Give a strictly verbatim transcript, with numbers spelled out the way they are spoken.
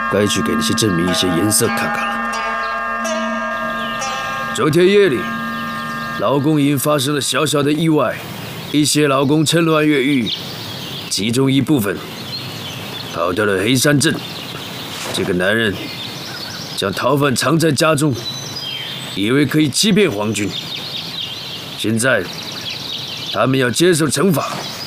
该去给那些镇民一些颜色看看了。昨天夜里，劳工营发生了小小的意外，一些劳工趁乱越狱，其中一部分跑到了黑山镇。这个男人将逃犯藏在家中，以为可以欺骗皇军。现在，他们要接受惩罚。